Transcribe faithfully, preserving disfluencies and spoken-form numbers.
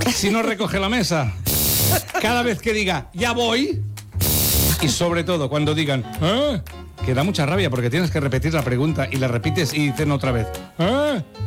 si no recoge la mesa. Cada vez que diga, ya voy. Y sobre todo cuando digan, ¿eh? Que da mucha rabia porque tienes que repetir la pregunta y la repites y dicen otra vez, ¿eh?